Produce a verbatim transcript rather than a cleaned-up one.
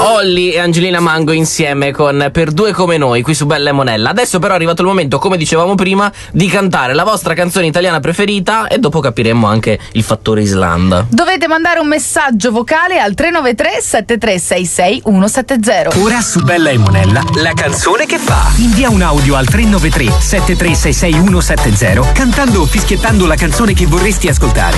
Olly e Angelina Mango insieme con Per due come noi qui su Bella e Monella. Adesso però è arrivato il momento, come dicevamo prima, di cantare la vostra canzone italiana preferita e dopo capiremo anche il fattore Islanda. Dovete mandare un messaggio vocale al tre nove tre sette tre sei sei uno sette zero. Ora su Bella e Monella la canzone che fa. Invia un audio al tre nove tre sette tre sei sei uno sette zero cantando o fischiettando la canzone che vorresti ascoltare.